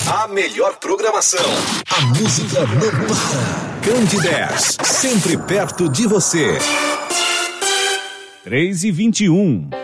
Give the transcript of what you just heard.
A melhor programação. A música não para. Candidez, sempre perto de você. 3h21.